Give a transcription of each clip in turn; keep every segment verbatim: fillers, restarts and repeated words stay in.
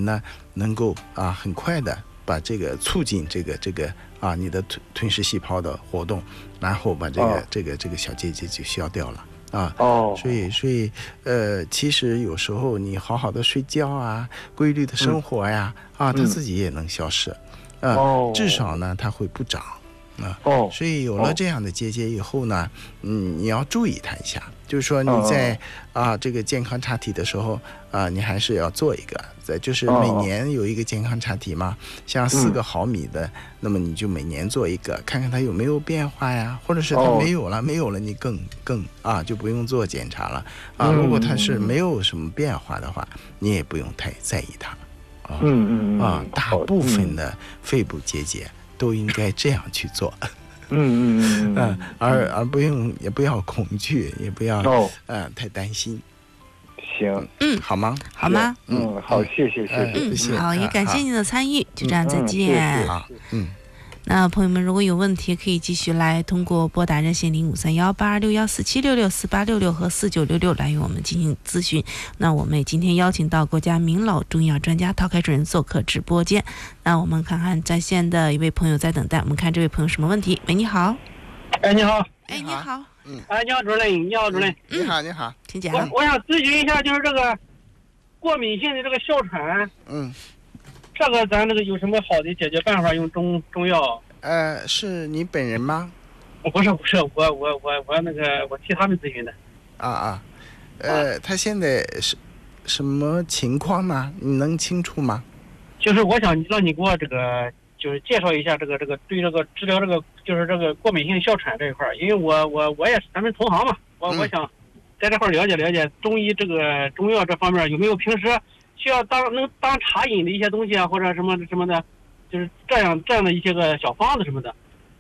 呢能够啊很快的把这个促进这个这个啊你的吞吞噬细胞的活动，然后把这个、哦、这个这个小结节就消掉了。啊，哦，所以所以呃，其实有时候你好好的睡觉啊，规律的生活呀，嗯、啊，它自己也能消失，啊、哦，至少呢，它会不长，啊，哦，所以有了这样的结节以后呢，嗯，你要注意它一下，就是说你在、哦、啊这个健康查体的时候啊，你还是要做一个，在就是每年有一个健康查体嘛，像四个毫米的，嗯、那么你就每年做一个，看看它有没有变化呀，或者是它没有了，哦、没有了你更更啊就不用做检查了啊。如果它是没有什么变化的话，你也不用太在意它啊。嗯嗯啊，大部分的肺部结节都应该这样去做。嗯嗯嗯嗯，而而不用也不要恐惧，也不要哦，呃太担心。 行， 嗯， 好吗？ 好吗？ 嗯，好，谢谢，谢谢， 嗯，好，也感谢您的参与，就这样，再见。 好，嗯。 那朋友们，如果有问题，可以继续来通过拨打热线零五三幺八二六幺四七六六四八六六和四九六六来与我们进行咨询。那我们今天邀请到国家名老中医药专家陶开主任做客直播间。那我们看看在线的一位朋友在等待，我们看这位朋友什么问题？喂，你好。 哎，你好。 哎，你好。 嗯。哎，你好，主任，你好，主任。 你好，你好， 请讲。 我我想咨询一下，就是这个过敏性的这个哮喘。 嗯。 这个咱这个有什么好的解决办法？用中中药？ 呃，是你本人吗？ 不是，不是，我我我我那个我替他们咨询的。 啊啊，呃，啊、他现在是什么情况呢？你能清楚吗？ 就是我想让你给我这个，就是介绍一下这个这个对这个治疗这个就是这个过敏性哮喘这一块，因为我我我也是咱们同行嘛，我、嗯、我想在这块了解了解中医这个中药这方面有没有平时需要当能当茶饮的一些东西啊，或者什么什么的，就是这样这样的一些个小方子什么的。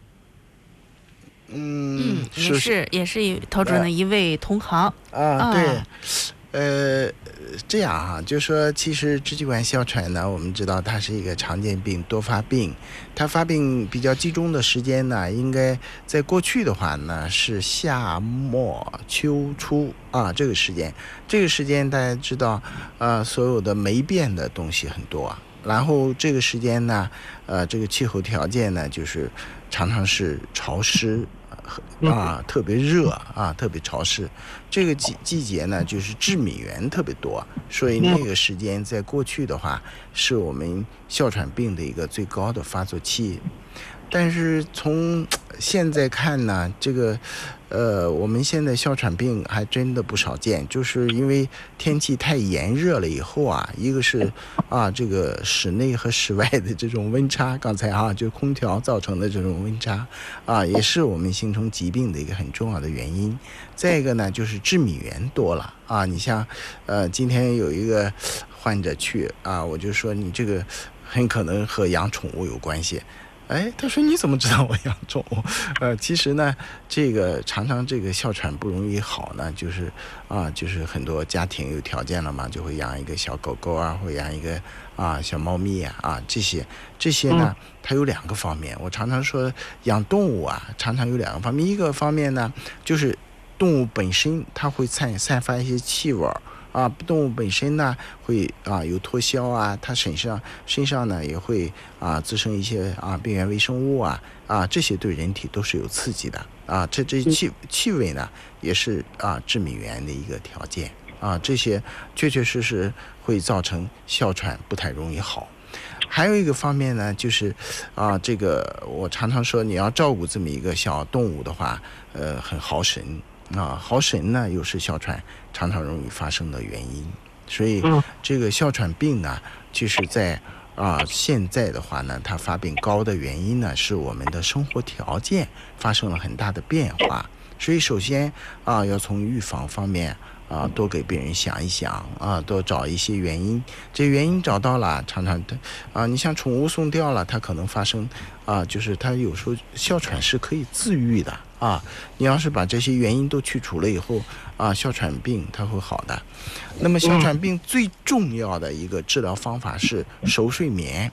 嗯， 嗯也是也是陶主任的一位同行啊，啊对，呃，这样啊，就说其实支气管哮喘呢，我们知道它是一个常见病，多发病，它发病比较集中的时间呢，应该在过去的话呢是夏末秋初啊这个时间，这个时间大家知道，呃，所有的霉变的东西很多啊。然后这个时间呢，呃，这个气候条件呢，就是常常是潮湿啊，特别热啊，特别潮湿。这个季季节呢，就是致敏源特别多，所以那个时间在过去的话，是我们哮喘病的一个最高的发作期。但是从现在看呢，这个呃，我们现在哮喘病还真的不少见，就是因为天气太炎热了以后啊，一个是啊，这个室内和室外的这种温差，刚才啊，就空调造成的这种温差啊，也是我们形成疾病的一个很重要的原因。再一个呢，就是致敏源多了啊，你像呃，今天有一个患者去啊，我就说你这个很可能和养宠物有关系。哎，他说你怎么知道我养宠物？呃，其实呢，这个常常这个哮喘不容易好呢，就是啊，就是很多家庭有条件了嘛，就会养一个小狗狗啊，或养一个啊小猫咪啊，啊这些这些呢，它有两个方面。我常常说养动物啊，常常有两个方面。一个方面呢，就是动物本身它会散散发一些气味儿。啊，动物本身呢会啊有脱硝啊，它身上身上呢也会啊滋生一些啊病原微生物啊啊，这些对人体都是有刺激的啊。这这气气味呢也是啊致敏源的一个条件啊，这些确确实实会造成哮喘不太容易好。还有一个方面呢，就是啊这个我常常说，你要照顾这么一个小动物的话，呃很耗神。啊，耗神呢又是哮喘常常容易发生的原因，所以这个哮喘病呢，就是在啊现在的话呢，它发病高的原因呢，是我们的生活条件发生了很大的变化，所以首先啊，要从预防方面啊，多给病人想一想啊，多找一些原因，这原因找到了，常常的啊，你像宠物送掉了，它可能发生啊，就是它有时候哮喘是可以自愈的。啊，你要是把这些原因都去除了以后啊，哮喘病它会好的。那么哮喘病最重要的一个治疗方法是熟睡眠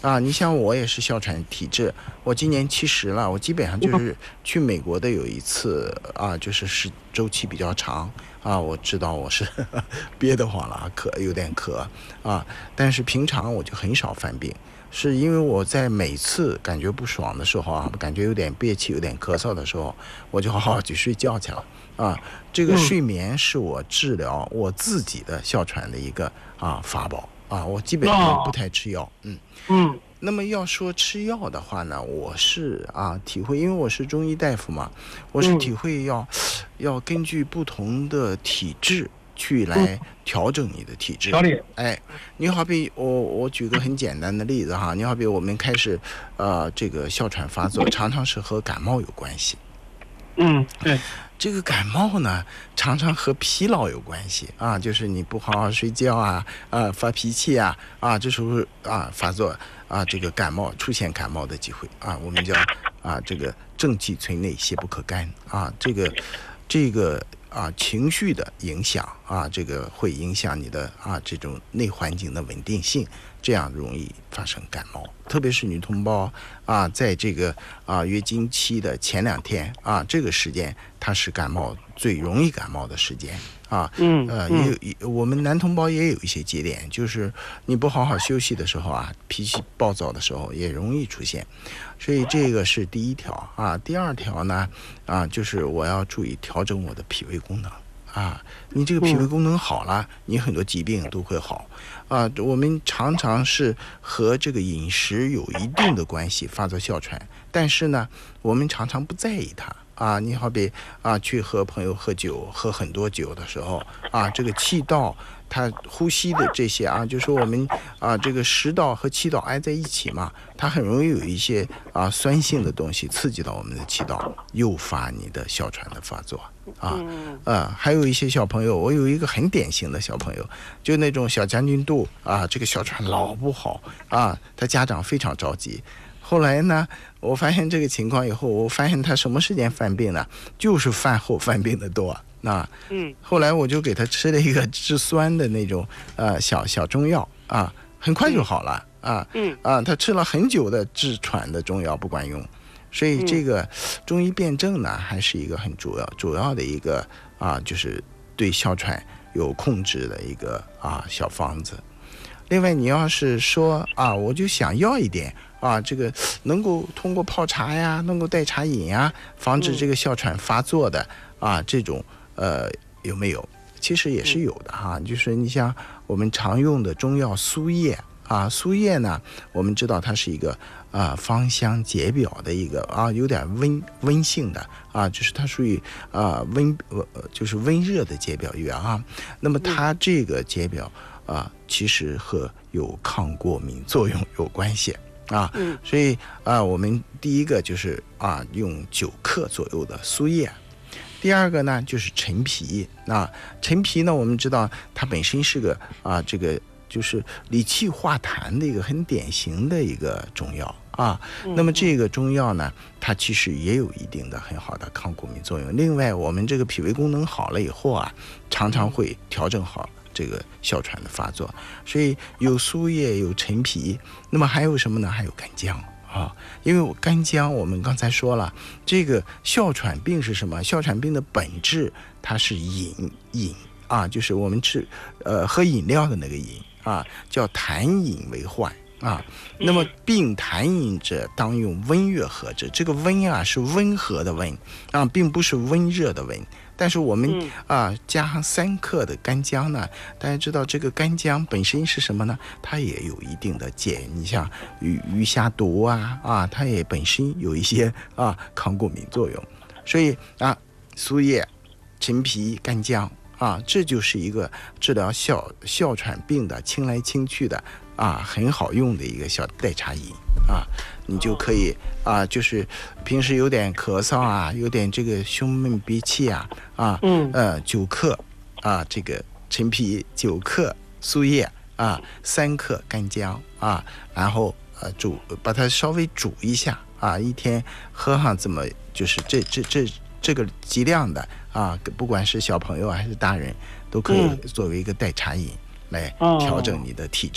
啊，你像我也是哮喘体质，我今年七十了，我基本上就是去美国的有一次啊，就是是周期比较长啊，我知道我是呵呵憋得慌了，咳有点咳啊，但是平常我就很少犯病。是因为我在每次感觉不爽的时候啊，感觉有点憋气、有点咳嗽的时候，我就好好去睡觉去了啊。这个睡眠是我治疗我自己的哮喘的一个啊法宝啊。我基本上不太吃药，嗯嗯。 那么要说吃药的话呢，我是啊体会，因为我是中医大夫嘛，我是体会要、嗯、要根据不同的体质。去来调整你的体质， 调理。 哎，你好比我我举个很简单的例子哈，你好比我们开始，呃，这个哮喘发作，常常是和感冒有关系。 嗯，对。 这个感冒呢，常常和疲劳有关系啊，就是你不好好睡觉啊，啊发脾气啊，啊这时候啊发作啊，这个感冒出现感冒的机会啊，我们叫啊这个正气存内，邪不可干啊，这个这个。啊，情绪的影响啊，这个会影响你的啊这种内环境的稳定性，这样容易发生感冒。特别是女同胞啊，在这个啊月经期的前两天啊，这个时间它是感冒最容易感冒的时间啊。 嗯， 呃，也有我们男同胞也有一些节点，就是你不好好休息的时候啊，脾气暴躁的时候也容易出现。所以这个是第一条啊，第二条呢啊，就是我要注意调整我的脾胃功能啊。你这个脾胃功能好了，你很多疾病都会好啊。我们常常是和这个饮食有一定的关系发作哮喘，但是呢，我们常常不在意它啊。你好比啊，去和朋友喝酒，喝很多酒的时候啊，这个气道。它呼吸的这些啊，就是我们啊，这个食道和气道挨在一起嘛，它很容易有一些啊酸性的东西刺激到我们的气道，诱发你的哮喘的发作啊。呃，还有一些小朋友，我有一个很典型的小朋友，就那种小将军肚啊，这个哮喘老不好啊，他家长非常着急。后来呢，我发现这个情况以后，我发现他什么时间犯病呢？就是饭后犯病的多。那，嗯，后来我就给他吃了一个治酸的那种呃小小中药啊，很快就好了啊，嗯啊，他吃了很久的治喘的中药不管用，所以这个中医辨证呢，还是一个很主要主要的一个啊，就是对哮喘有控制的一个啊小方子。另外，你要是说啊，我就想要一点啊，这个能够通过泡茶呀，能够代茶饮呀，防止这个哮喘发作的啊，这种。呃，有没有？其实也是有的哈。就是你像我们常用的中药苏叶啊，苏叶呢，我们知道它是一个啊芳香解表的一个啊，有点温温性的啊，就是它属于啊温呃就是温热的解表药啊。那么它这个解表啊，其实和有抗过敏作用有关系啊。所以啊，我们第一个就是啊，用九克左右的苏叶。第二个呢，就是陈皮啊，陈皮呢，我们知道它本身是个啊，这个就是理气化痰的一个很典型的一个中药啊。那么这个中药呢，它其实也有一定的很好的抗过敏作用。另外，我们这个脾胃功能好了以后啊，常常会调整好这个哮喘的发作。所以有苏叶，有陈皮，那么还有什么呢？还有干姜。啊，因为干姜我们刚才说了，这个哮喘病是什么？哮喘病的本质它是饮饮啊，就是我们吃呃喝饮料的那个饮啊，叫痰饮为患啊。那么病痰饮者，当用温热和之。这个温啊是温和的温啊，并不是温热的温。但是我们、嗯、啊加上三克的干姜呢，大家知道这个干姜本身是什么呢？它也有一定的解，你像鱼鱼虾毒啊啊，它也本身有一些啊抗过敏作用，所以啊苏叶、陈皮、干姜啊，这就是一个治疗哮哮喘病的清来清去的啊很好用的一个小代茶饮啊。你就可以啊，就是平时有点咳嗽啊，有点这个胸闷憋气啊，啊，嗯，呃，九克啊，这个陈皮，九克苏叶啊，三克干姜啊，然后呃煮，把它稍微煮一下啊，一天喝上这么就是这这这这个剂量的啊，不管是小朋友还是大人，都可以作为一个代茶饮来调整你的体质。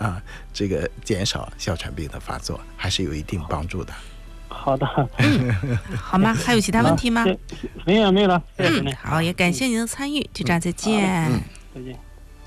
啊，这个减少哮喘病的发作，还是有一定帮助的。 好的， 嗯，好吗？还有其他问题吗？ 没有没有了，谢谢嗯，好，也感谢您的参与，局长再见。 嗯， 再见。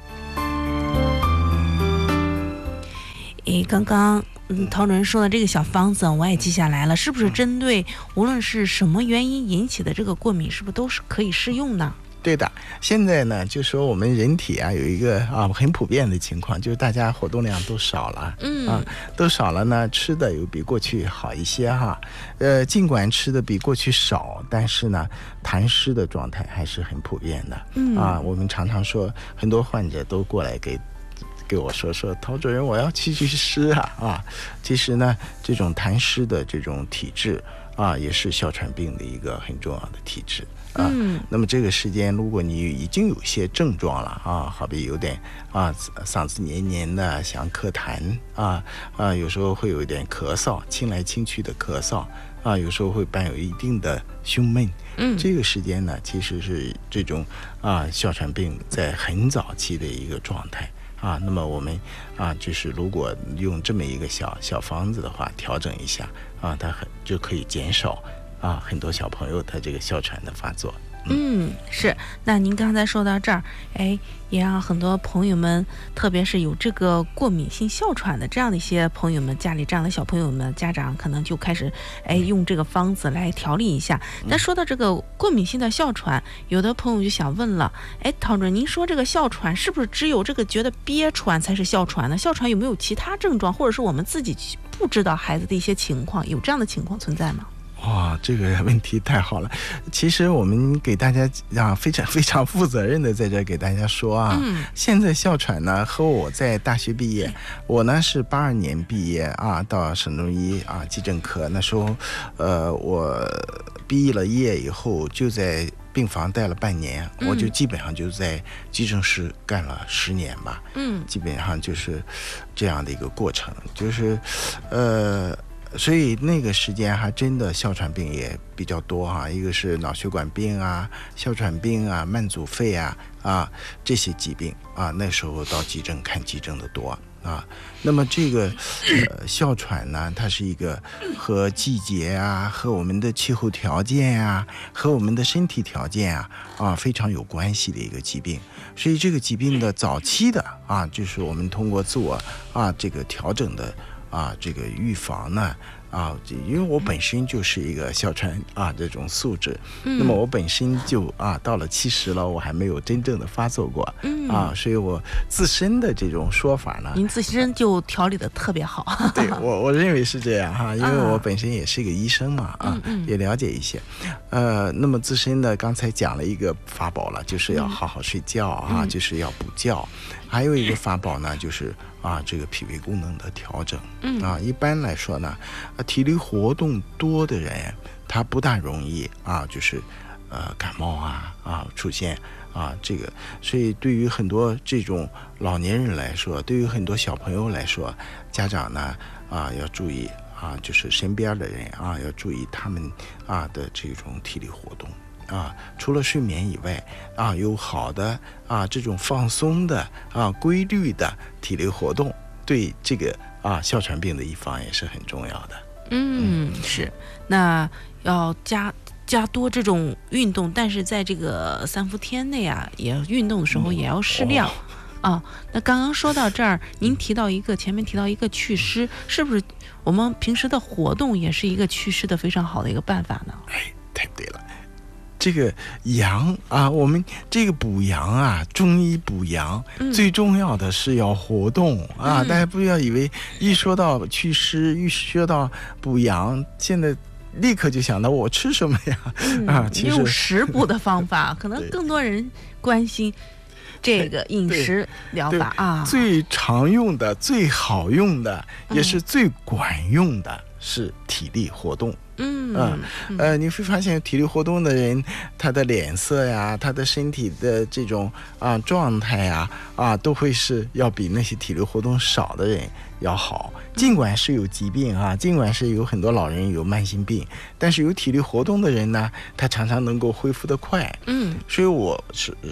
诶，刚刚嗯，陶主任说的这个小方子我也记下来了，是不是针对无论是什么原因引起的这个过敏，是不是都是可以适用呢？ 对的，现在呢，就说我们人体啊有一个啊很普遍的情况，就是大家活动量都少了， 嗯啊，都少了呢，吃的有比过去好一些哈，呃，尽管吃的比过去少，但是呢，痰湿的状态还是很普遍的， 嗯啊，我们常常说，很多患者都过来给。给我说说，陶主任，我要去去湿啊啊！其实呢，这种痰湿的这种体质啊，也是哮喘病的一个很重要的体质啊。 嗯， 那么这个时间，如果你已经有些症状了啊，好比有点啊嗓子黏黏的，想咳痰啊啊，有时候会有一点咳嗽，清来清去的咳嗽啊，有时候会伴有一定的胸闷。 嗯， 这个时间呢，其实是这种啊哮喘病在很早期的一个状态。啊，那么我们啊，就是如果用这么一个小小方子的话，调整一下啊，它很就可以减少啊很多小朋友他这个哮喘的发作。 嗯，是。那您刚才说到这儿，哎，也让很多朋友们，特别是有这个过敏性哮喘的这样的一些朋友们，家里这样的小朋友们，家长可能就开始哎用这个方子来调理一下。那说到这个过敏性的哮喘，有的朋友就想问了，哎，陶主任，您说这个哮喘是不是只有这个觉得憋喘才是哮喘呢？哮喘有没有其他症状，或者是我们自己不知道孩子的一些情况，有这样的情况存在吗？ 哇，这个问题太好了！其实我们给大家啊非常非常负责任的在这给大家说啊， 嗯、 现在哮喘呢和我在大学毕业，我呢是八二年毕业啊，到省中医啊急诊科，那时候，呃，我毕业了业以后就在病房待了半年， 嗯、 我就基本上就在急诊室干了十年吧， 嗯， 基本上就是这样的一个过程，就是，呃。所以那个时间还真的哮喘病也比较多哈、啊，一个是脑血管病啊、哮喘病啊、慢阻肺啊啊这些疾病啊，那时候到急诊看急诊的多啊。那么这个呃哮喘呢，它是一个和季节啊、和我们的气候条件啊、和我们的身体条件啊啊非常有关系的一个疾病。所以这个疾病的早期的啊，就是我们通过自我啊这个调整的。啊，这个预防呢，啊，因为我本身就是一个哮喘啊这种素质， 嗯、 那么我本身就啊到了七十了，我还没有真正的发作过， 嗯、 啊，所以我自身的这种说法呢， 您自身就调理的特别好， 对我我认为是这样哈，因为我本身也是一个医生嘛，啊， 嗯、 也了解一些，呃，那么自身的刚才讲了一个法宝了，就是要好好睡觉啊， 嗯、 就是要补觉，还有一个法宝呢，就是。啊，这个脾胃功能的调整， 嗯啊，一般来说呢，啊，体力活动多的人，他不大容易啊，就是呃感冒啊啊出现啊这个，所以对于很多这种老年人来说，对于很多小朋友来说，家长呢啊要注意啊，就是身边的人啊要注意他们啊的这种体力活动。啊，除了睡眠以外，啊，有好的啊这种放松的啊规律的体力活动，对这个啊哮喘病的预防也是很重要的。 嗯，嗯是，那要加加多这种运动，但是在这个三伏天内啊，也运动的时候也要适量。嗯哦、啊，那刚刚说到这儿，您提到一个前面提到一个祛湿，是不是我们平时的活动也是一个祛湿的非常好的一个办法呢？ 哎，太对了。这个阳啊，我们这个补阳啊，中医补阳、嗯、最重要的是要活动啊！嗯、大家不要以为一说到祛湿，一说到补阳，现在立刻就想到我吃什么呀？ 嗯、 啊，其实用食补的方法，可能更多人关心这个饮食疗法啊。 最常用的、最好用的，也是最管用的、嗯、是体力活动。 嗯啊呃，你会发现体力活动的人，他的脸色呀，他的身体的这种啊状态呀，啊，都会是要比那些体力活动少的人要好。尽管是有疾病啊，尽管是有很多老人有慢性病，但是有体力活动的人呢，他常常能够恢复得快。 嗯， 所以我是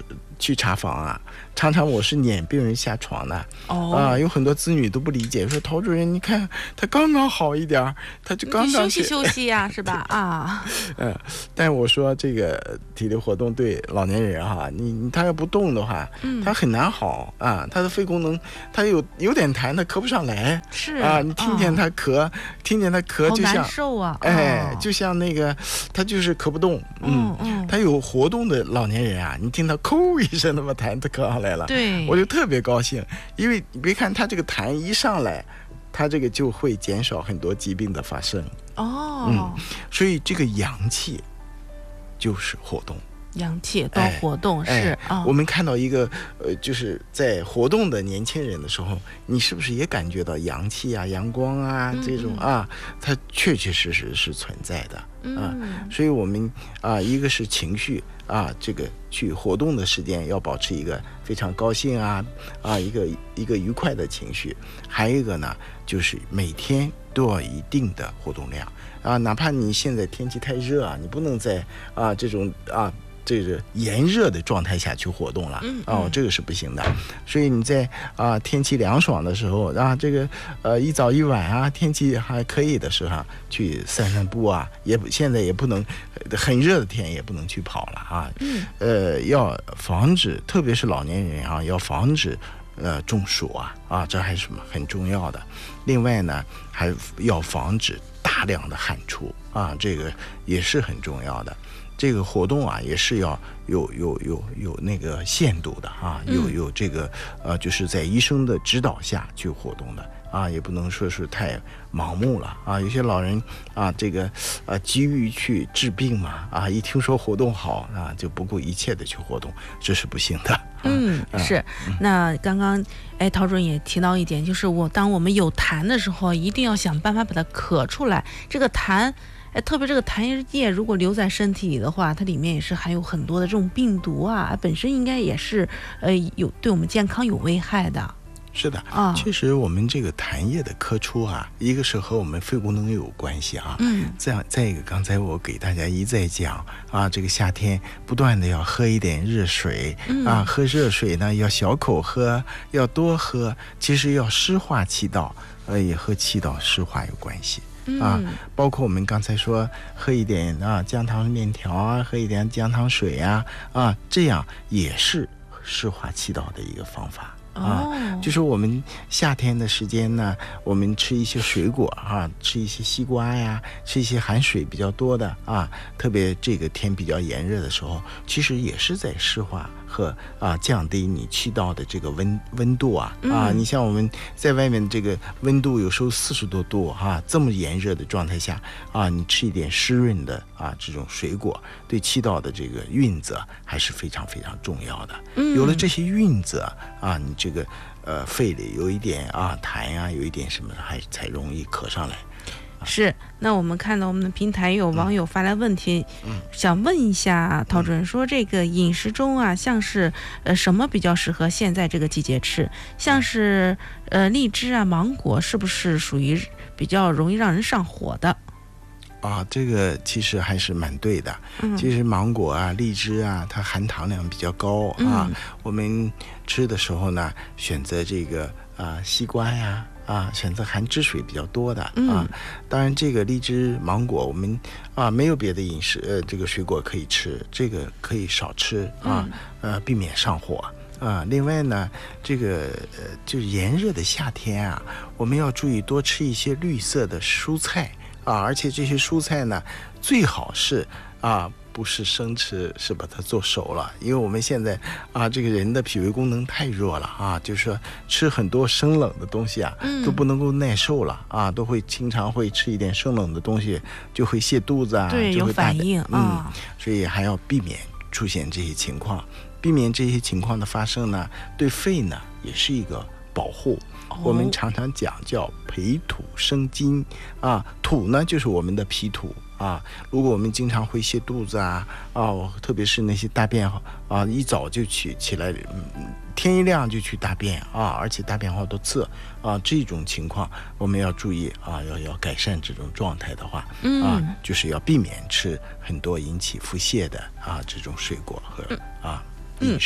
去查房啊，常常我是撵病人下床的。 哦啊，有很多子女都不理解，说陶主任，你看他刚刚好一点，他就刚刚休息休息呀、啊，是吧？啊， 嗯，但我说这个体力活动对老年人哈、啊，你你他要不动的话，嗯，他很难好啊，他的肺功能他有有点痰，他咳不上来， 是啊，你听见他咳，哦、听见他咳就像好难受啊， 哎，就像那个他就是咳不动，嗯嗯，他有活动的老年人啊，你听他抠一声，那么痰他咳上来了， 对， 我就特别高兴，因为你别看他这个痰一上来，他这个就会减少很多疾病的发生。 哦， 嗯，所以这个阳气就是活动。 阳气到活动、哎、是、 哎哦、我们看到一个呃，就是在活动的年轻人的时候，你是不是也感觉到阳气啊、阳光啊这种、嗯、啊，它确确实实是存在的、嗯、啊。所以我们啊，一个是情绪啊，这个去活动的时间要保持一个非常高兴啊啊，一个一个愉快的情绪。还有一个呢，就是每天都要一定的活动量啊，哪怕你现在天气太热啊，你不能在啊这种啊。这个炎热的状态下去活动了，嗯哦，这个是不行的。所以你在啊天气凉爽的时候啊，这个呃一早一晚啊，天气还可以的时候去散散步啊，也现在也不能很热的天也不能去跑了啊，嗯，呃，要防止，特别是老年人啊，要防止呃中暑啊啊，这还是很重要的。另外呢，还要防止大量的汗出啊，这个也是很重要的。这个活动啊，也是要有有有有那个限度的啊，有有这个呃，就是在医生的指导下去活动的啊，也不能说是太盲目了啊。有些老人啊，这个呃急于去治病嘛啊，一听说活动好啊，就不顾一切的去活动，这是不行的。 嗯，是。那刚刚哎，陶主任也提到一点，就是我当我们有痰的时候，一定要想办法把它咳出来。这个痰。哎，特别这个痰液如果留在身体里的话，它里面也是含有很多的这种病毒啊，本身应该也是呃有对我们健康有危害的。 是的啊，确实我们这个痰液的咳出啊，一个是和我们肺功能有关系啊，嗯，这样再一个，刚才我给大家一再讲啊，这个夏天不断的要喝一点热水、嗯、啊，喝热水呢要小口喝，要多喝，其实要湿化气道，呃，也和气道湿化有关系。啊，包括我们刚才说喝一点啊姜汤面条啊，喝一点姜汤水啊，啊，这样也是湿化气道的一个方法啊。哦、就是我们夏天的时间呢，我们吃一些水果啊，吃一些西瓜呀，吃一些含水比较多的啊，特别这个天比较炎热的时候，其实也是在湿化和啊降低你气道的这个温温度啊、嗯、啊，你像我们在外面这个温度有时候四十多度哈、啊，这么炎热的状态下啊，你吃一点湿润的啊这种水果，对气道的这个运则还是非常非常重要的。嗯、有了这些运则啊，你这个呃肺里有一点啊痰啊，有一点什么还才容易咳上来。 是，那我们看到我们的平台有网友发来问题，嗯、想问一下陶主任，说这个饮食中啊，像是呃什么比较适合现在这个季节吃？像是呃荔枝啊、芒果，是不是属于比较容易让人上火的？ 啊，这个其实还是蛮对的。嗯、其实芒果啊、荔枝啊，它含糖量比较高啊。嗯、我们吃的时候呢，选择这个啊西瓜呀。啊，选择含汁水比较多的啊，嗯、当然这个荔枝、芒果，我们啊没有别的饮食呃这个水果可以吃，这个可以少吃啊，嗯、呃避免上火啊。另外呢，这个呃就是炎热的夏天啊，我们要注意多吃一些绿色的蔬菜啊，而且这些蔬菜呢最好是啊。不是生吃，是把它做熟了，因为我们现在啊，这个人的脾胃功能太弱了啊，就是说吃很多生冷的东西啊，嗯、都不能够耐受了啊，都会经常会吃一点生冷的东西，就会泻肚子啊， 对， 就会有反应啊、 嗯，所以还要避免出现这些情况，避免这些情况的发生呢，对肺呢也是一个保护。我们常常讲叫培土生金啊，土呢就是我们的脾土啊。如果我们经常会泻肚子啊啊，特别是那些大便啊，一早就起起来，嗯，天一亮就去大便啊，而且大便好多次啊，这种情况我们要注意啊，要要改善这种状态的话，嗯、啊，就是要避免吃很多引起腹泻的啊这种水果和啊饮食。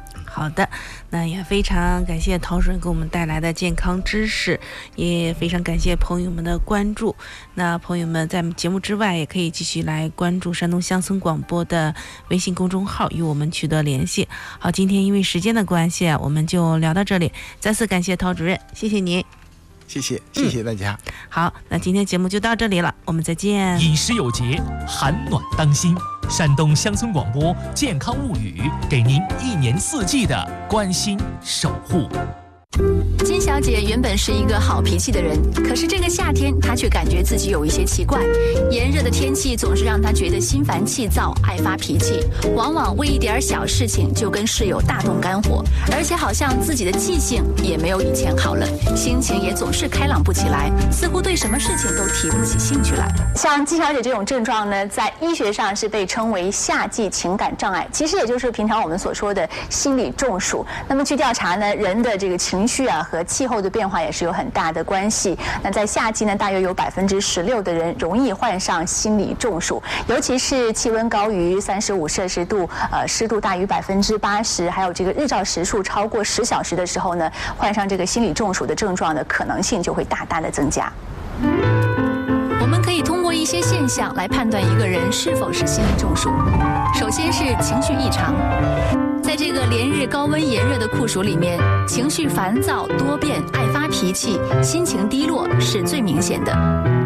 好的，那也非常感谢陶主任给我们带来的健康知识，也非常感谢朋友们的关注。那朋友们在节目之外也可以继续来关注山东乡村广播的微信公众号，与我们取得联系。好，今天因为时间的关系我们就聊到这里，再次感谢陶主任，谢谢您。 谢谢谢谢大家、 嗯、好，那今天节目就到这里了，我们再见。 饮食有节，寒暖当心。山东乡村广播健康物语，给您一年四季的关心守护。 金小姐原本是一个好脾气的人，可是这个夏天她却感觉自己有一些奇怪。炎热的天气总是让她觉得心烦气躁，爱发脾气，往往为一点小事情就跟室友大动肝火，而且好像自己的记性也没有以前好了，心情也总是开朗不起来，似乎对什么事情都提不起兴趣来。像金小姐这种症状呢，在医学上是被称为夏季情感障碍，其实也就是平常我们所说的心理中暑。那么据调查呢，人的这个情绪啊和气候的变化也是有很大的关系。那在夏季呢，大约有百分之十六的人容易患上心理中暑，尤其是气温高于三十五摄氏度，呃，湿度大于百分之八十，还有这个日照时数超过十小时的时候呢，患上这个心理中暑的症状的可能性就会大大的增加。我们可以通过一些现象来判断一个人是否是心理中暑。首先是情绪异常。在这个连日高温炎热的酷暑里面，情绪烦躁、多变、爱发脾气、心情低落是最明显的。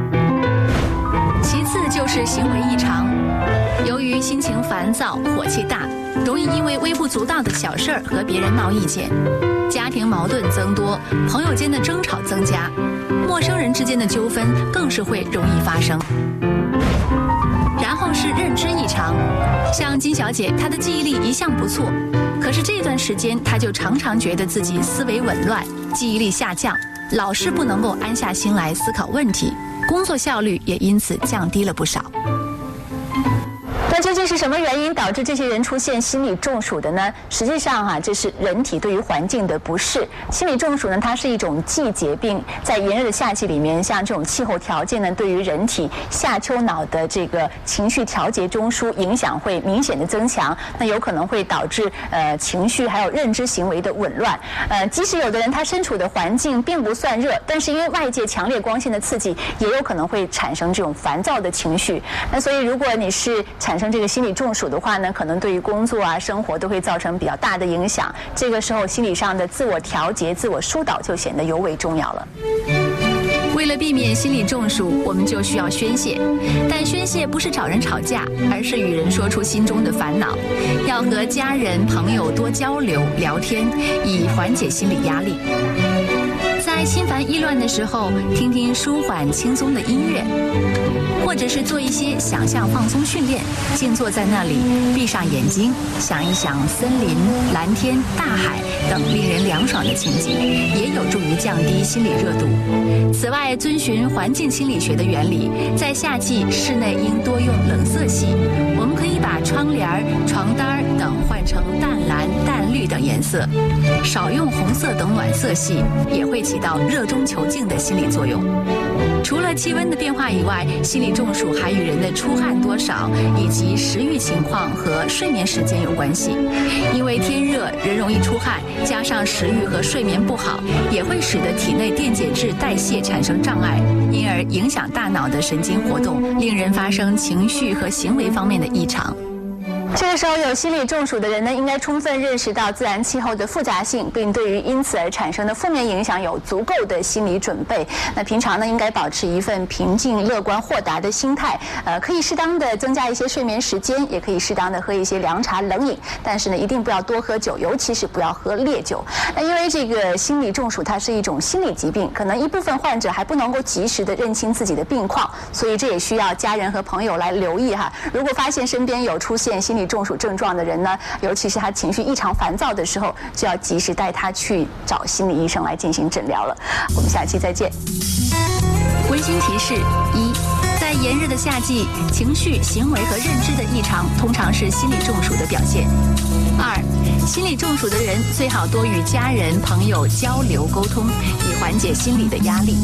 其次就是行为异常，由于心情烦躁、火气大，容易因为微不足道的小事儿和别人闹意见，家庭矛盾增多，朋友间的争吵增加，陌生人之间的纠纷更是会容易发生。然后是认知异常，像金小姐，她的记忆力一向不错，可是这段时间她就常常觉得自己思维紊乱，记忆力下降，老是不能够安下心来思考问题，工作效率也因此降低了不少。那究竟是什么原因导致这些人出现心理中暑的呢？实际上哈、啊，这是人体对于环境的不适。心理中暑呢，它是一种季节病，在炎热的夏季里面，像这种气候条件呢，对于人体下丘脑的这个情绪调节中枢影响会明显的增强，那有可能会导致呃情绪还有认知行为的紊乱。呃，即使有的人他身处的环境并不算热，但是因为外界强烈光线的刺激，也有可能会产生这种烦躁的情绪。那所以如果你是产生这个心理中暑的话呢，可能对于工作啊、生活都会造成比较大的影响。这个时候，心理上的自我调节、自我疏导就显得尤为重要了。为了避免心理中暑，我们就需要宣泄，但宣泄不是找人吵架，而是与人说出心中的烦恼，要和家人、朋友多交流、聊天，以缓解心理压力。在心烦意乱的时候，听听舒缓轻松的音乐，或者是做一些想象放松训练，静坐在那里，闭上眼睛，想一想森林、蓝天、大海等令人凉爽的情景，也有助于降低心理热度。此外，遵循环境心理学的原理，在夏季室内应多用冷色系，我们可以把窗帘、床单等换成淡蓝、淡绿等颜色，少用红色等暖色系，也会起到热中求静的心理作用。除了气温的变化以外，心理中暑还与人的出汗多少以及食欲情况和睡眠时间有关系。因为天热，人容易出汗，加上食欲和睡眠不好，也会使得体内电解质代谢产生障碍，因而影响大脑的神经活动，令人发生情绪和行为方面的异常。这个时候，有心理中暑的人呢，应该充分认识到自然气候的复杂性，并对于因此而产生的负面影响有足够的心理准备。那平常呢，应该保持一份平静、乐观、豁达的心态。呃，可以适当的增加一些睡眠时间，也可以适当的喝一些凉茶、冷饮。但是呢，一定不要多喝酒，尤其是不要喝烈酒。那因为这个心理中暑它是一种心理疾病，可能一部分患者还不能够及时的认清自己的病况，所以这也需要家人和朋友来留意哈。如果发现身边有出现心理中暑症状的人呢，尤其是他情绪异常烦躁的时候，就要及时带他去找心理医生来进行诊疗了。我们下期再见。温馨提示：一，在炎热的夏季，情绪、行为和认知的异常通常是心理中暑的表现。二，心理中暑的人最好多与家人、朋友交流沟通，以缓解心理的压力。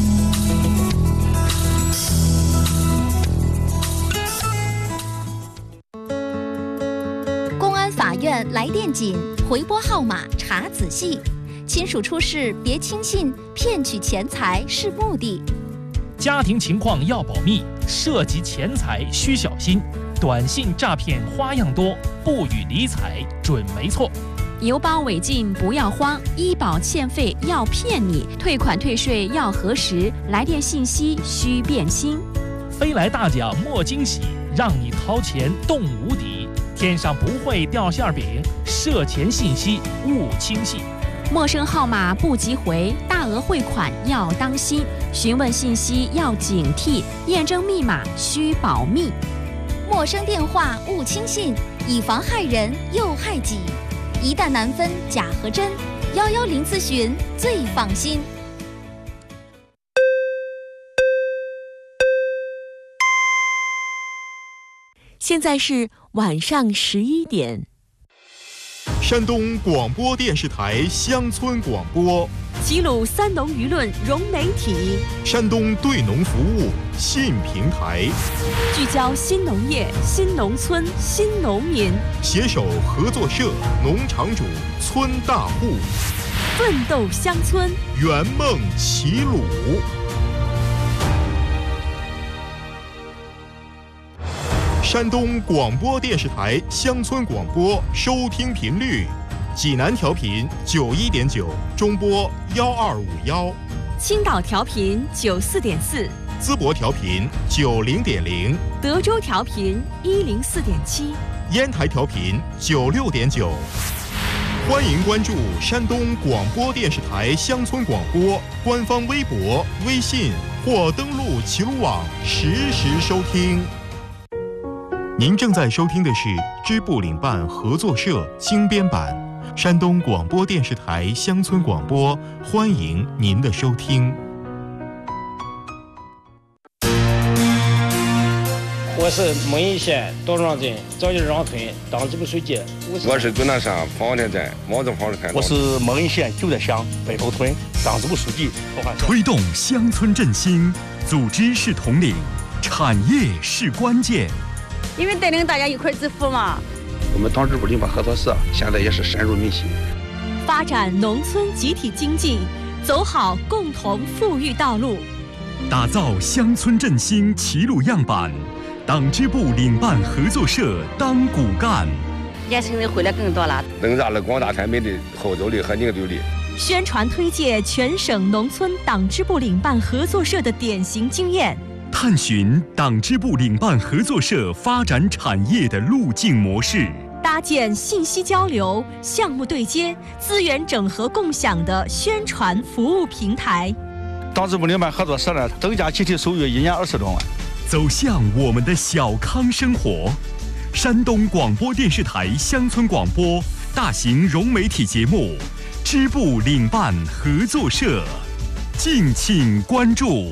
法院们来电紧，回拨号码查仔细。亲属出事别轻信，骗取钱财是目的。 家庭情况要保密，涉及钱财需小心。短信诈骗花样多，不予理睬准没错。 邮包违禁不要慌，医保欠费要骗你，退款退税要核实，来电信息需辨清。 飞来大奖莫惊喜，让你掏钱动无敌。天上不会掉馅饼，涉钱信息勿轻信。 陌生号码不急回，大额汇款要当心，询问信息要警惕，验证密码需保密。 陌生电话勿轻信，以防害人又害己。一旦难分假和真，幺幺零咨询最放心。 现在是晚上十一点。 山东广播电视台乡村广播， 齐鲁三农舆论融媒体， 山东对农服务新平台， 聚焦新农业、新农村、新农民， 携手合作社、农场主、村大户， 奋斗乡村， 圆梦齐鲁。山东广播电视台乡村广播收听频率：济南调频九一点九，中波幺二五幺； 青岛调频九四点四， 淄博调频九零点零， 德州调频一零四点七， 烟台调频九六点九。欢迎关注山东广播电视台乡村广播官方微博、微信或登录齐鲁网实时收听。您正在收听的是支部领办合作社精编版山东广播电视台乡村广播，欢迎您的收听。 我是蒙邑县道庄镇赵家庄村党支部书记。 我是东南山方田镇毛泽方村。 我是蒙邑县旧德乡北头村党支部书记。 推动乡村振兴，组织是统领，产业是关键。 因为带领大家一块致富嘛。 我们党支部领办合作社现在也是深入民心， 发展农村集体经济，走好共同富裕道路， 打造乡村振兴齐鲁样板。党支部领办合作社当骨干， 年轻人回来更多了， 增加了广大村民的号召力和凝聚力。 宣传推介全省农村党支部领办合作社的典型经验。 探寻党支部领办合作社发展产业的路径模式， 搭建信息交流、项目对接、资源整合共享的宣传服务平台。 党支部领办合作社呢，增加集体收入一年二十多万。 走向我们的小康生活。山东广播电视台乡村广播大型融媒体节目《支部领办合作社》，敬请关注。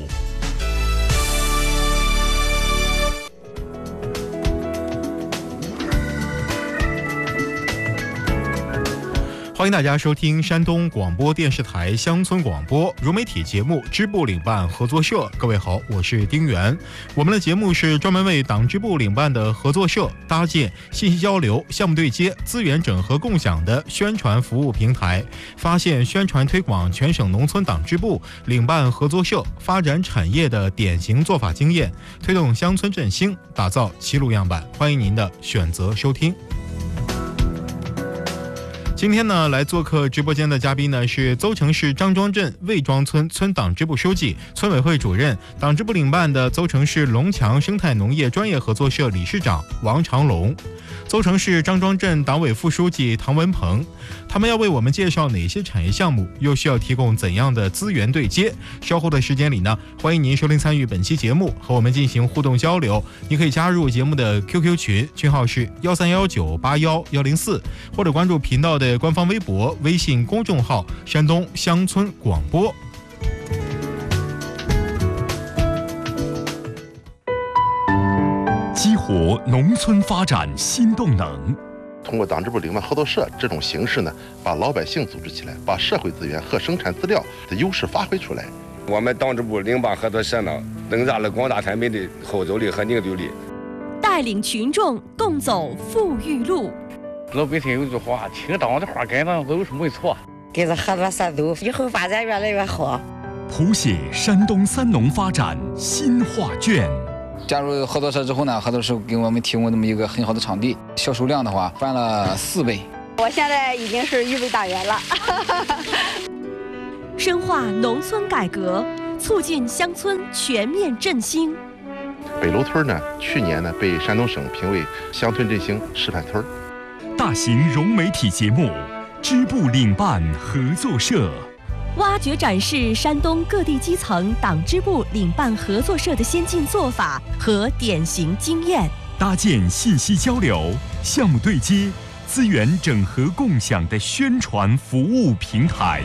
欢迎大家收听山东广播电视台乡村广播融媒体节目支部领办合作社。各位好，我是丁元。我们的节目是专门为党支部领办的合作社搭建信息交流、项目对接、资源整合共享的宣传服务平台，发现宣传推广全省农村党支部领办合作社发展产业的典型做法经验，推动乡村振兴，打造齐鲁样板。欢迎您的选择收听。今天呢，来做客直播间的嘉宾呢是邹城市张庄镇魏庄村村党支部书记、村委会主任、党支部领办的邹城市龙强生态农业专业合作社理事长王长龙，邹城市张庄镇党委副书记唐文鹏。他们要为我们介绍哪些产业项目，又需要提供怎样的资源对接？稍后的时间里呢，欢迎您收听参与本期节目，和我们进行互动交流。你可以加入节目的 Q Q 群，群号是幺三幺九八幺幺零四，或者关注频道的官方微博、微信公众号“山东乡村广播”。 激活农村发展新动能。 通过党支部领办合作社这种形式呢，把老百姓组织起来，把社会资源和生产资料的优势发挥出来。 我们党支部领办合作社呢，增加了广大村民的号召力和凝聚力， 带领群众共走富裕路。 老百姓有句话，听党的话改党都是没错。 跟着合作社走，以后发展越来越好。 谱写山东三农发展新画卷。 加入合作社之后呢，合作社给我们提供这么一个很好的场地，销售量的话翻了四倍。 我现在已经是预备党员了。 深化农村改革，促进乡村全面振兴。 北楼村呢，去年呢被山东省评为乡村振兴示范村。 大型融媒体节目，支部领办合作社。 挖掘展示山东各地基层党支部领办合作社的先进做法和典型经验， 搭建信息交流、项目对接、资源整合共享的宣传服务平台。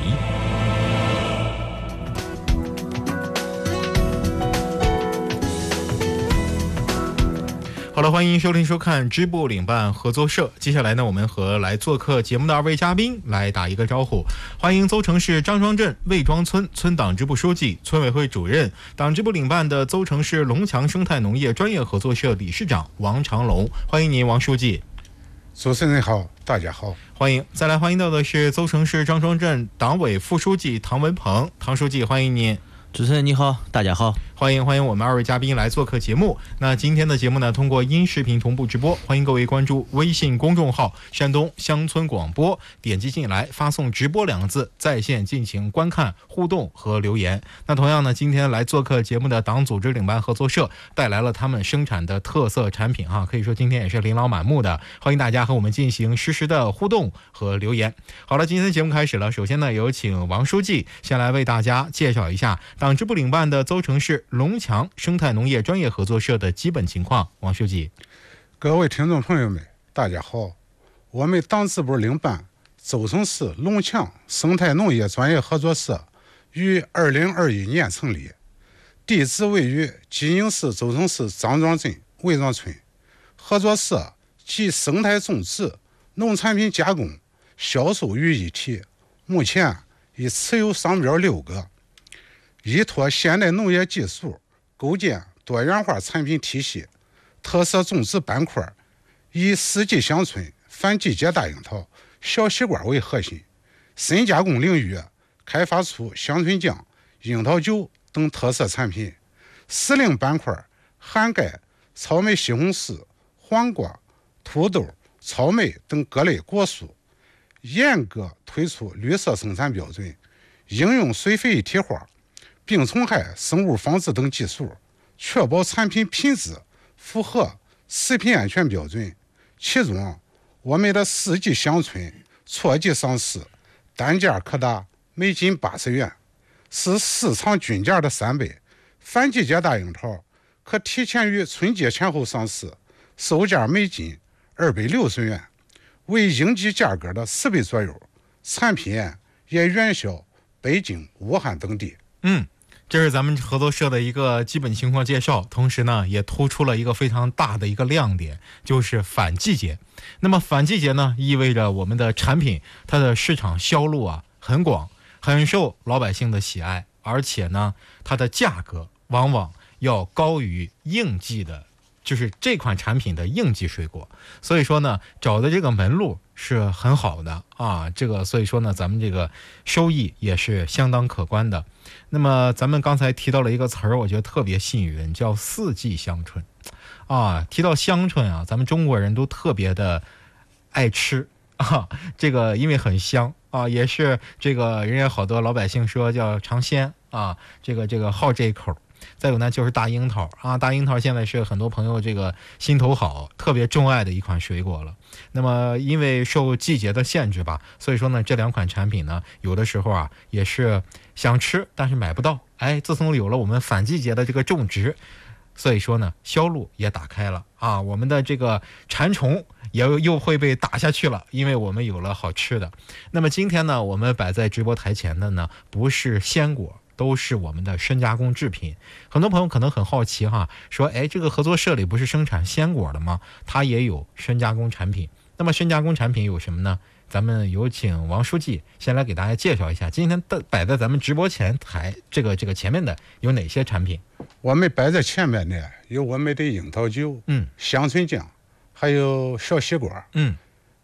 好了，欢迎收听收看支部领办合作社。接下来呢，我们和来做客节目的二位嘉宾来打一个招呼。欢迎邹城市张庄镇魏庄村村党支部书记、村委会主任、党支部领办的邹城市龙强生态农业专业合作社理事长王长龙。欢迎您，王书记。 主持人好，大家好， 欢迎。再来欢迎到的是邹城市张庄镇党委副书记唐文鹏，唐书记，欢迎您。 主持人你好，大家好， 欢迎欢迎我们二位嘉宾来做客节目。那今天的节目呢，通过音视频同步直播，欢迎各位关注微信公众号山东乡村广播，点击进来发送直播两个字，在线进行观看、互动和留言。那同样呢，今天来做客节目的党组织领办合作社带来了他们生产的特色产品哈，可以说今天也是琳琅满目的，欢迎大家和我们进行实时的互动和留言。好了，今天的节目开始了，首先呢，有请王书记先来为大家介绍一下党支部领办的邹城市龙强生态农业专业合作社的基本情况。王书记。 各位听众朋友们，大家好。我们党支部领办邹城市龙强生态农业专业合作社于二零二一年成立，地址位于济宁市邹城市张庄镇魏庄村。合作社集生态种植、农产品加工、销售于一体，目前已持有商标六个。依托现代农业技术，构建多元化产品体系，特色种植板块以四季乡村、反季节大樱桃、小西瓜为核心，深加工领域开发出乡村酱、樱桃酒等特色产品。时令板块涵盖草莓、西红柿、黄瓜、土豆、草莓等各类果蔬，严格推出绿色生产标准，应用水肥一体化、病虫害生物防治等技术，确保产品品质符合食品安全标准。其中，我们的四季乡村错季上市，单价可达每斤八十元，是市场均价的三倍。反季节大樱桃可提前于春节前后上市，售价每斤二百六十元，为应季价格的十倍左右。产品也远销北京、武汉等地。 嗯。这是咱们合作社的一个基本情况介绍，同时呢也突出了一个非常大的一个亮点，就是反季节。那么反季节呢，意味着我们的产品它的市场销路啊很广，很受老百姓的喜爱，而且呢它的价格往往要高于应季的，就是这款产品的应季水果。所以说呢，找的这个门路是很好的啊，这个所以说呢，咱们这个收益也是相当可观的。那么咱们刚才提到了一个词儿，我觉得特别吸引人，叫四季香椿啊。提到香椿啊，咱们中国人都特别的爱吃啊，这个因为很香啊，也是这个人家好多老百姓说叫尝鲜啊，这个这个好这一口。再有呢就是大樱桃啊，大樱桃现在是很多朋友这个心头好、特别钟爱的一款水果了。那么因为受季节的限制吧，所以说呢这两款产品呢，有的时候啊也是想吃但是买不到。哎，自从有了我们反季节的这个种植，所以说呢销路也打开了啊，我们的这个馋虫也又会被打下去了，因为我们有了好吃的。那么今天呢，我们摆在直播台前的呢不是鲜果，都是我们的深加工制品。很多朋友可能很好奇哈，说哎，这个合作社里不是生产鲜果的吗？它也有深加工产品。那么深加工产品有什么呢？咱们有请王书记先来给大家介绍一下，今天的摆在咱们直播前台这个这个前面的有哪些产品？ 我们摆在前面的有我们的樱桃酒、嗯，香椿酱，还有小西瓜，嗯，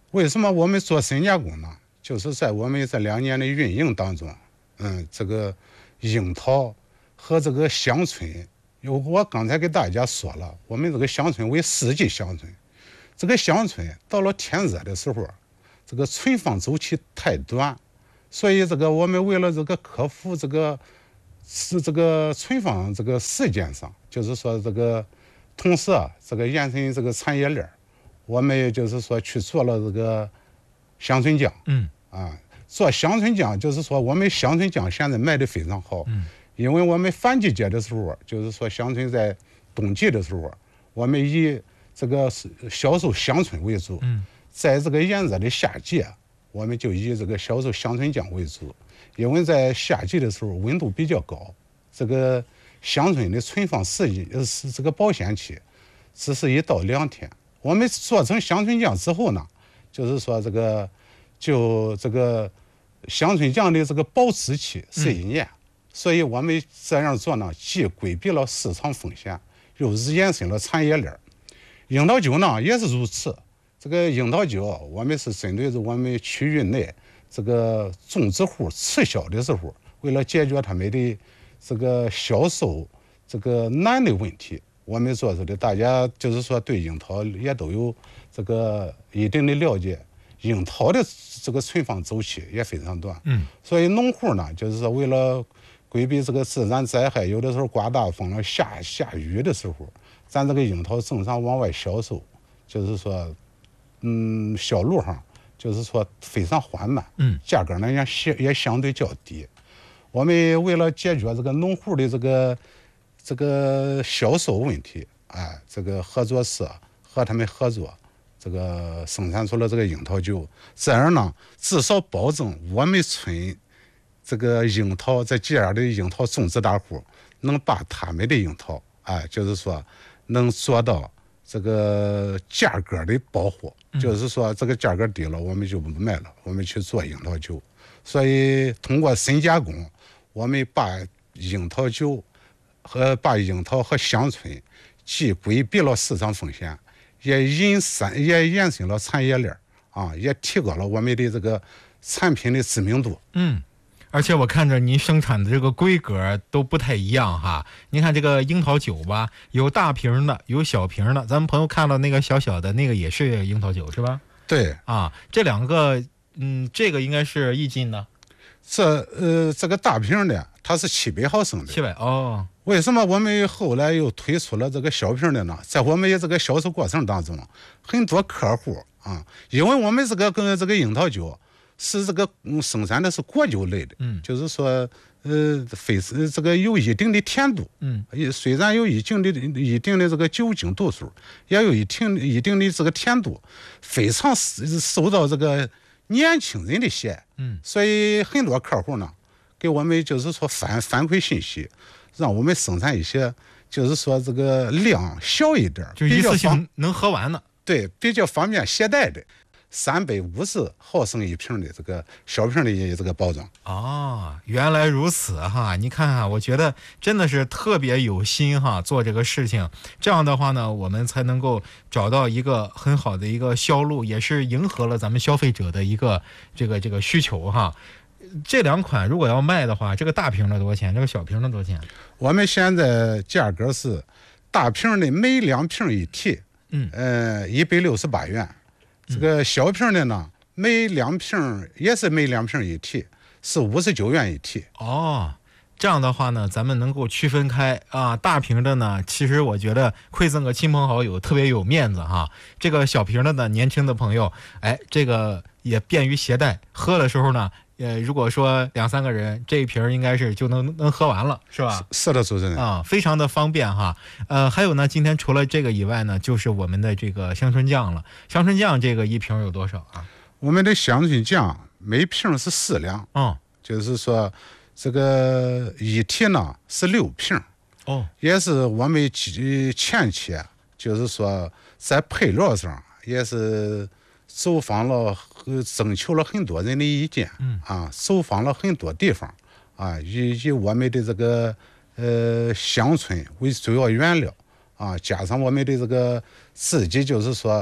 为什么我们做深加工呢？就是在我们这两年的运营当中，嗯，这个樱桃和这个乡村，有我刚才给大家说了，我们这个乡村为四季乡村，这个乡村到了天热的时候，这个存放周期太短，所以这个我们为了这个克服这个是这个存放这个时间上，就是说这个同时啊，这个延伸这个产业链，我们就是说去做了这个乡村酱， 嗯。 啊，做乡村酱就是说我们乡村酱现在卖的非常好，嗯，因为我们反季节的时候，就是说乡村在冬季的时候，我们以这个销售乡村为主，嗯，在这个炎热的夏季，我们就以这个销售乡村酱为主，因为在夏季的时候温度比较高，这个乡村的存放时间呃是这个保鲜期只是一到两天，我们做成乡村酱之后呢，就是说这个。就这个乡村酱的这个保质期是一年，嗯、所以我们这样做呢，既规避了市场风险，又延伸了产业链。樱桃酒呢也是如此，这个樱桃酒我们是针对着我们区域内这个种植户滞销的时候，为了解决他们的这个销售这个难的问题，我们做出的。大家就是说对樱桃也都有这个一定的了解。樱桃的这个存放周期也非常短，嗯，所以农户呢，就是说为了规避这个自然灾害，有的时候刮大风了、下下雨的时候，咱这个樱桃正常往外销售，就是说，嗯，销路上就是说非常缓慢，嗯，价格呢也相也相对较低。我们为了解决这个农户的这个这个销售问题，哎，这个合作社和他们合作。这个生产出了这个樱桃酒，这样呢，至少保证我们村这个樱桃在这样的樱桃种植大户能把他们的樱桃，哎，就是说能做到这个价格的保护，嗯、就是说这个价格低了，我们就不卖了，我们去做樱桃酒。所以通过深加工，我们把樱桃酒和把樱桃和乡村既规避了市场风险。也引申也延伸了产业链啊，也提高了我们的这个产品的知名度。 嗯，而且我看着您生产的这个规格都不太一样哈。您看这个樱桃酒吧，有大瓶的，有小瓶的。咱们朋友看到那个小小的那个也是樱桃酒是吧？ 对啊，这两个，嗯，这个应该是一斤的。 这呃，这个大瓶的它是七百毫升的。 七百哦。 为什么我们后来又推出了这个小瓶的呢？在我们这个销售过程当中，很多客户啊，因为我们这个跟这个樱桃酒是这个嗯生产的是果酒类的，嗯，就是说呃非是这个有一定的甜度，嗯，虽然有一定的一定的这个酒精度数，也有一定一定的这个甜度，非常受到这个年轻人的喜爱，嗯，所以很多客户呢给我们就是说反反馈信息。让我们生产一些，就是说这个量小一点， 就一次性能喝完的， 对，比较方便携带的，三百五十毫升一瓶的这个小瓶的这个包装。 哦，原来如此哈！你看哈，我觉得真的是特别有心哈，做这个事情。这样的话呢，我们才能够找到一个很好的一个销路，也是迎合了咱们消费者的一个这个这个需求哈。这两款如果要卖的话，这个大瓶的多少钱？这个小瓶的多少钱？ 我们现在价格是大瓶的每两瓶一提，嗯，呃，一百六十八元。这个小瓶的呢，每两瓶也是每两瓶一提，是五十九元一提。 哦，这样的话呢，咱们能够区分开啊。大瓶的呢，其实我觉得馈赠个亲朋好友特别有面子哈。这个小瓶的呢，年轻的朋友，哎，这个也便于携带，喝的时候呢。呃，如果说两三个人，这一瓶应该是就能能喝完了，是吧？ 是的，主持人啊，非常的方便哈。呃，还有呢，今天除了这个以外呢，就是我们的这个香椿酱了。香椿酱这个一瓶有多少啊？ 我们的香椿酱每瓶是四两，嗯，就是说这个一提呢是六瓶，哦，也是我们前期就是说在配料上也是。走访了，征求了很多人的意见，嗯啊，走访了很多地方，啊，以以我们的这个呃乡村为主要原料，啊，加上我们的这个自己就是说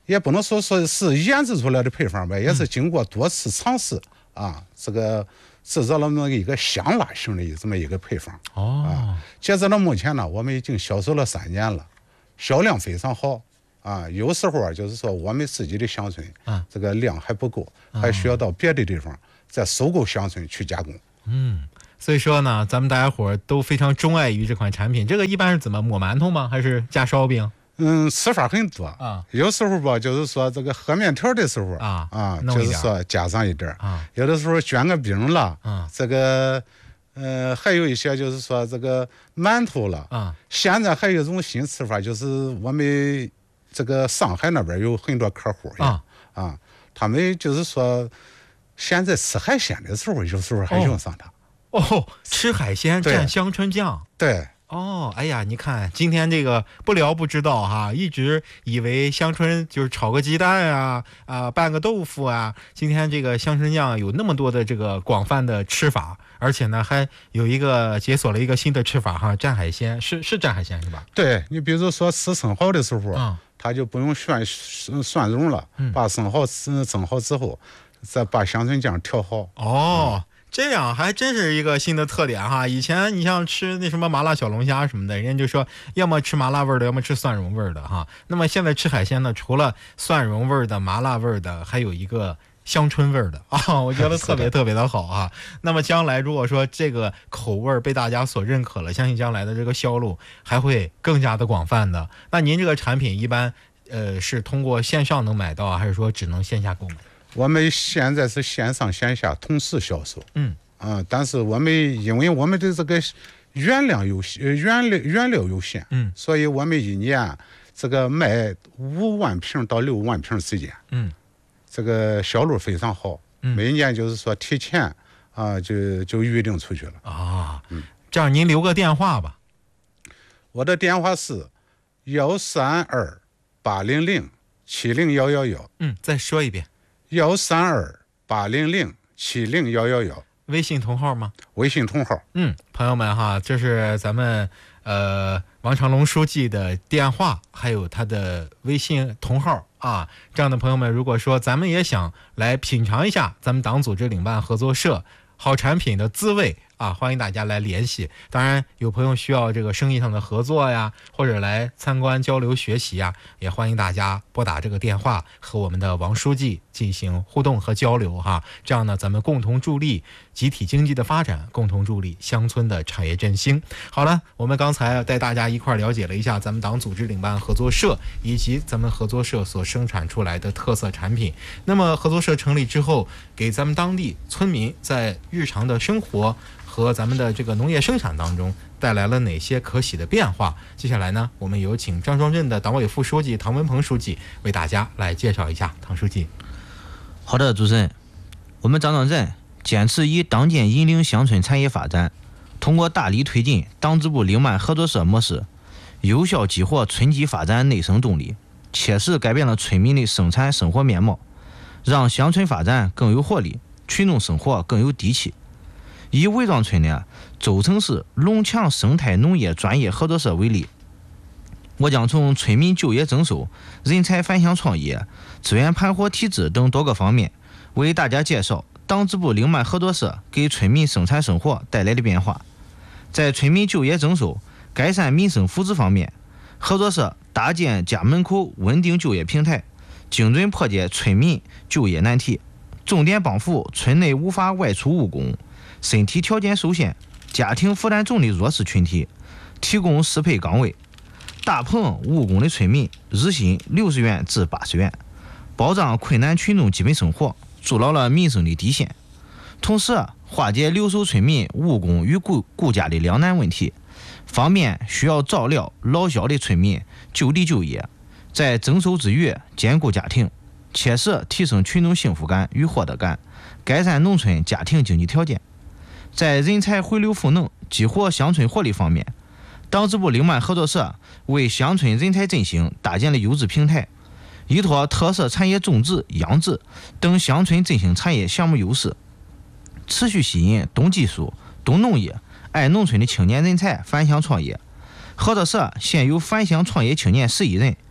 也不能说说是研制出来的配方吧，也是经过多次尝试啊，这个制造了那么一个香辣型的这么一个配方。 哦， 啊，截止到目前呢，我们已经销售了三年了，销量非常好啊。有时候啊，就是说我们自己的香椿， 啊， 这个量还不够，还需要到别的地方再收购香椿去加工。 嗯。所以说呢，咱们大家伙都非常钟爱于这款产品。这个一般是怎么抹馒头吗？还是加烧饼？ 嗯，吃法很多啊。 有时候吧，就是说这个和面条的时候啊啊，就是说加上一点啊。 有的时候卷个饼了啊， 这个呃，还有一些就是说这个馒头了啊。 现在还有一种新吃法，就是我们这个上海那边有很多客户啊啊，他们就是说现在吃海鲜的时候，有时候还用上它。 哦，哦吃海鲜蘸香椿酱。 对。 哦，哎呀，你看今天这个不聊不知道哈，一直以为香椿就是炒个鸡蛋啊啊拌个豆腐啊，今天这个香椿酱有那么多的这个广泛的吃法，而且呢还有一个解锁了一个新的吃法哈，蘸海鲜，是是蘸海鲜是吧？ 对，你比如说吃生蚝的时候， 嗯， 它就不用涮涮蓉了， 嗯， 把生蚝蒸好之后，再把香椿酱调好。 哦。嗯，这样还真是一个新的特点哈！以前你像吃那什么麻辣小龙虾什么的，人家就说要么吃麻辣味的，要么吃蒜蓉味的哈。那么现在吃海鲜呢，除了蒜蓉味的、麻辣味的，还有一个香椿味的啊，我觉得特别特别的好啊。那么将来如果说这个口味被大家所认可了，相信将来的这个销路还会更加的广泛的。那您这个产品一般呃是通过线上能买到，还是说只能线下购买？ 我们现在是线上线下同时销售， 嗯啊，但是我们因为我们的这个原料有原料原料有限， 嗯， 所以我们一年这个卖五万瓶到六万瓶之间， 嗯， 这个销路非常好， 嗯， 每年就是说提前啊就就预定出去了啊， 嗯， 这样您留个电话吧， 我的电话是幺三二八零零七零幺幺幺， 嗯，再说一遍。 幺三二八零零七零幺幺幺， 微信同号吗？ 微信同号。 嗯，朋友们哈，这是咱们呃王长龙书记的电话，还有他的微信同号啊。这样的朋友们，如果说咱们也想来品尝一下咱们党组织领办合作社好产品的滋味啊，欢迎大家来联系。当然有朋友需要这个生意上的合作呀，或者来参观交流学习呀，也欢迎大家拨打这个电话和我们的王书记进行互动和交流哈。这样呢，咱们共同助力集体经济的发展，共同助力乡村的产业振兴。好了，我们刚才带大家一块了解了一下咱们党组织领办合作社以及咱们合作社所生产出来的特色产品。那么合作社成立之后，给咱们当地村民在日常的生活和咱们的这个农业生产当中带来了哪些可喜的变化？接下来呢，我们有请张庄镇的党委副书记唐文鹏书记为大家来介绍一下。唐书记。 好的，主持人，我们张庄镇坚持以党建引领乡村产业发展，通过大力推进党支部领办合作社模式，有效激活村级发展内生动力，切实改变了村民的生产生活面貌，让乡村发展更有活力，群众生活更有底气。以魏庄村的周城市龙强生态农业专业合作社为例，我将从村民就业增收、人才返乡创业、资源盘活体制等多个方面，为大家介绍党支部领办合作社给村民生产生活带来的变化。在村民就业增收、改善民生福祉方面，合作社搭建家门口稳定就业平台，精准破解村民就业难题，重点帮扶村内无法外出务工、身体条件受限、家庭负担重的弱势群体，提供适配岗位。大棚务工的村民日薪六十元至八十元，保障困难群众基本生活，筑牢了民生的底线。同时，化解留守村民务工与顾顾家的两难问题，方便需要照料老小的村民就地就业，在增收之余兼顾家庭，切实提升群众幸福感与获得感，改善农村家庭经济条件。在人才回流赋能、激活乡村活力方面，党支部领办合作社为乡村人才振兴搭建了优质平台，依托特色产业种植、养殖等乡村振兴产业项目优势，持续吸引懂技术、懂农业、爱农村的青年人才返乡创业。合作社现有返乡创业青年十一人，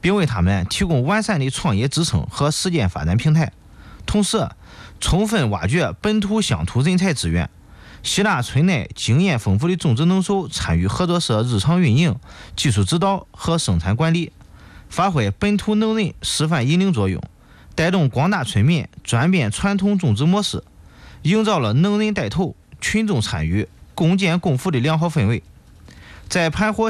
并为他们提供完善的创业支撑和实践发展平台。同时，充分挖掘本土乡土人才资源，吸纳村内经验丰富的种植能手参与合作社日常运营、技术指导和生产管理，发挥本土能人示范引领作用，带动广大村民转变传统种植模式，营造了能人带头、群众参与、共建共富的良好氛围。在盘活